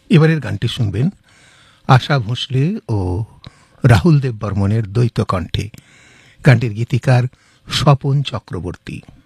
এবারের গানটি শুনবেন আশা ভোঁসলে ও রাহুল দেব বর্মনের দ্বৈত কণ্ঠে। গানটির গীতিকার স্বপন চক্রবর্তী।